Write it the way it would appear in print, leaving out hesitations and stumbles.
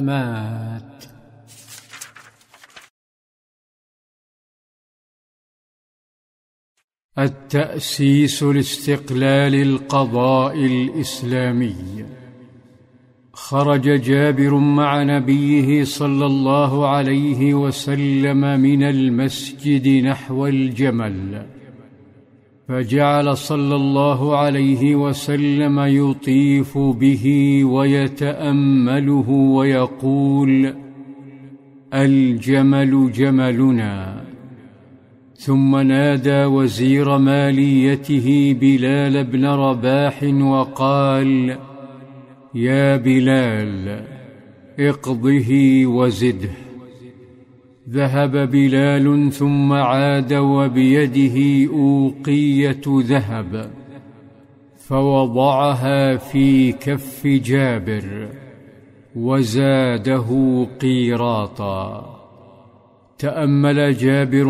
مات. التأسيس لاستقلال القضاء الإسلامي. خرج جابر مع نبيه صلى الله عليه وسلم من المسجد نحو الجمل، فجعل صلى الله عليه وسلم يطيف به ويتأمله ويقول: الجمل جملنا. ثم نادى وزير ماليته بلال بن رباح وقال: يا بلال، اقضه وزده. ذهب بلال ثم عاد وبيده أوقية ذهب، فوضعها في كف جابر وزاده قيراطا. تأمل جابر